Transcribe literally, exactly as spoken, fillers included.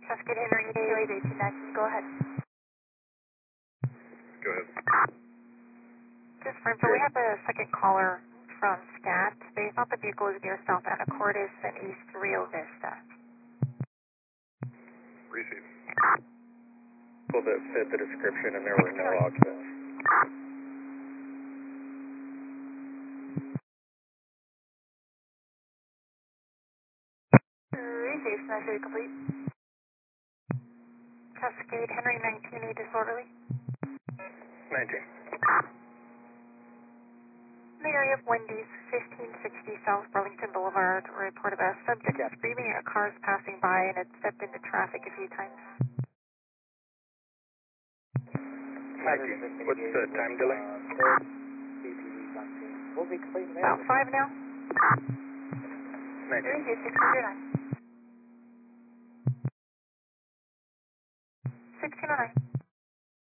Cascade Henry, E T A eighteen nineteen, go ahead. Go ahead. Just for info, we have a second caller from SCAT. They thought the vehicle was near South Anacortes and East Rio Vista. Receive. People that fit the description and there were no occupants. Receive, smash complete. Cascade Henry nineteen E disorderly. nineteen. In the area of Wendy's, fifteen sixty South Burlington Boulevard, report of a subject screaming at cars passing by and had stepped into traffic a few times. nineteen. What's the time delay? About five now. nineteen. Receive, six hundred nine. sixteen oh nine.